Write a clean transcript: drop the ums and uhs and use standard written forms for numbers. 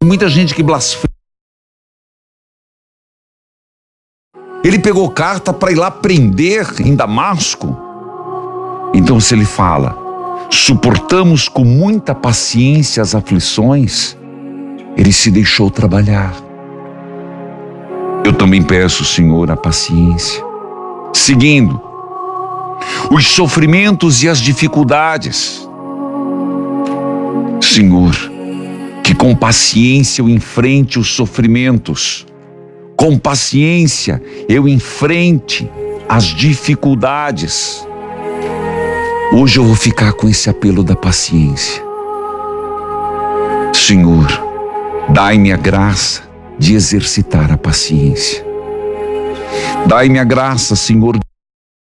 Muita gente que blasfema. Ele pegou carta para ir lá prender em Damasco. Então, se ele fala, suportamos com muita paciência as aflições, ele se deixou trabalhar. Eu também peço, Senhor, a paciência. Seguindo, os sofrimentos e as dificuldades. Senhor, que com paciência eu enfrente os sofrimentos. Com paciência eu enfrente as dificuldades. Hoje eu vou ficar com esse apelo da paciência. Senhor, dai-me a graça de exercitar a paciência. Dai-me a graça, Senhor,